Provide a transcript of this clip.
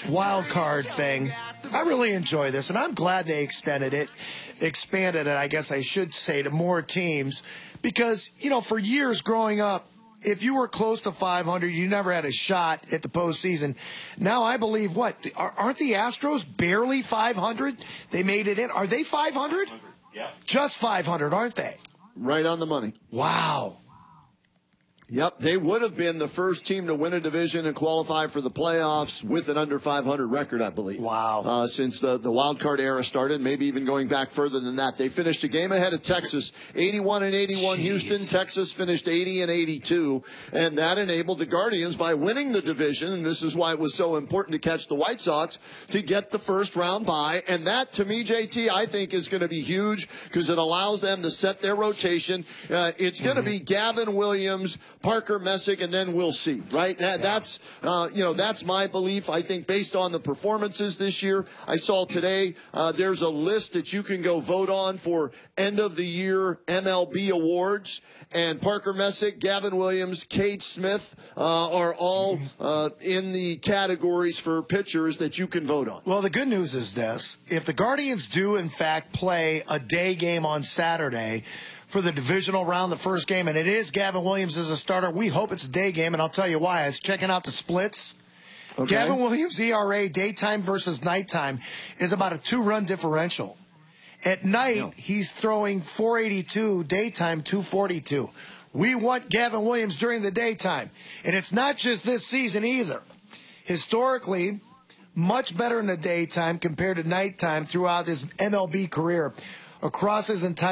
wild card thing. I really enjoy this, and I'm glad they expanded it, I guess I should say, to more teams. Because, for years growing up, if you were close to 500, you never had a shot at the postseason. Now I believe, aren't the Astros barely 500? They made it in. Are they 500? Yeah. Just 500, aren't they? Right on the money. Wow. Yep, they would have been the first team to win a division and qualify for the playoffs with an under 500 record, I believe. Wow. Since the wild card era started, maybe even going back further than that. They finished a game ahead of Texas, 81-81. Jeez. Houston, Texas finished 80-82, and that enabled the Guardians, by winning the division, and this is why it was so important to catch the White Sox, to get the first round bye. And that, to me, JT, I think is going to be huge because it allows them to set their rotation. It's going to be Gavin Williams, Parker Messick, and then we'll see, right? That's my belief. I think based on the performances this year, I saw today there's a list that you can go vote on for end of the year MLB awards, and Parker Messick, Gavin Williams, Cade Smith are all in the categories for pitchers that you can vote on. Well, the good news is this: if the Guardians do in fact play a day game on Saturday for the divisional round, the first game, and it is Gavin Williams as a starter, we hope it's a day game, and I'll tell you why. I was checking out the splits. Okay. Gavin Williams' ERA, daytime versus nighttime, is about a 2-run differential. At night, he's throwing .482, daytime .242. We want Gavin Williams during the daytime. And it's not just this season either. Historically, much better in the daytime compared to nighttime throughout his MLB career. Across his entire